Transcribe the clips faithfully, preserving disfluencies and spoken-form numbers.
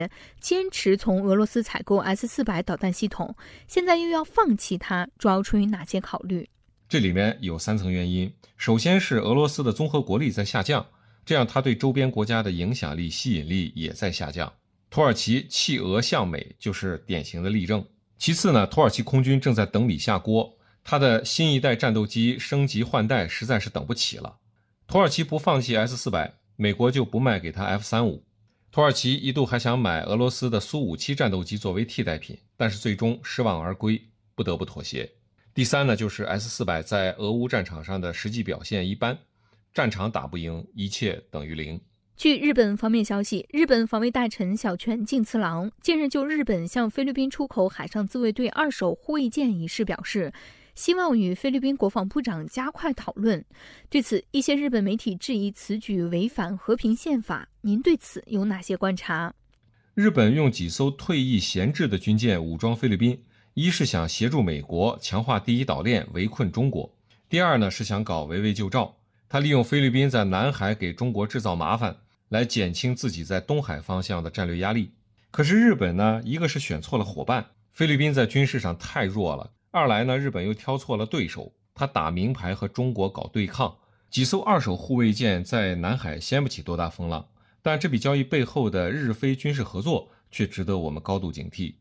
坚持从俄罗斯采购 S 四百 导弹系统，现在又要放弃它，主要出于哪些考虑？ 这里面有三层原因。首先是俄罗斯的综合国力在下降，这样它对周边国家的影响力、吸引力也在下降。土耳其弃俄向美就是典型的例证。其次呢，土耳其空军正在等米下锅，它的新一代战斗机升级换代实在是等不起了。土耳其不放弃 S 四百， 美国就不卖给它 F 三十五。土耳其一度还想买俄罗斯的苏五七战斗机作为替代品，但是最终失望而归，不得不妥协。第三呢，就是 S 四百 在俄乌战场上的实际表现一般，战场打不赢，一切等于零。 据日本方面消息，日本防卫大臣小泉进次郎近日就日本向菲律宾出口海上自卫队二手护卫舰一事表示，希望与菲律宾国防部长加快讨论。对此，一些日本媒体质疑此举违反和平宪法，您对此有哪些观察？ 日本用几艘退役闲置的军舰武装菲律宾，一是想协助美国强化第一岛链围困中国，第二呢是想搞围魏救赵，他利用菲律宾在南海给中国制造麻烦，来减轻自己在东海方向的战略压力。可是日本呢，一个是选错了伙伴，菲律宾在军事上太弱了，二来呢，日本又挑错了对手，他打明牌和中国搞对抗。几艘二手护卫舰在南海掀不起多大风浪，但这笔交易背后的日菲军事合作却值得我们高度警惕。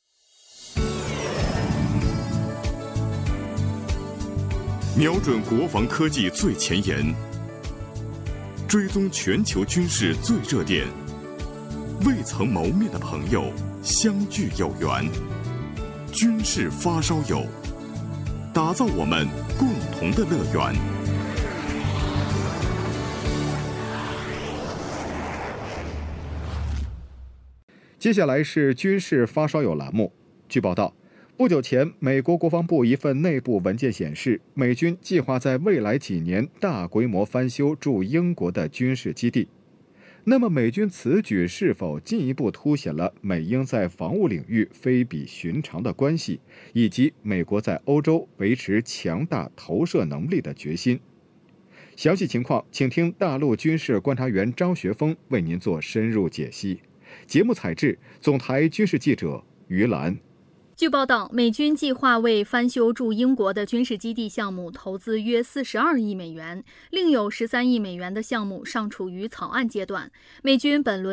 瞄准国防科技最前沿，追踪全球军事最热点，未曾谋面的朋友相聚有缘，军事发烧友，打造我们共同的乐园。 接下来是军事发烧友栏目。据报道，不久前，美国国防部一份内部文件显示，美军计划在未来几年大规模翻修驻英国的军事基地。那么，美军此举是否进一步凸显了美英在防务领域非比寻常的关系，以及美国在欧洲维持强大投射能力的决心？详细情况，请听大陆军事观察员张学峰为您做深入解析。节目采制，总台军事记者于兰。 据报道，美军计划为翻修驻英国的军事基地项目投资约四十二亿美元，另有十三亿美元的项目尚处于草案阶段。美军本轮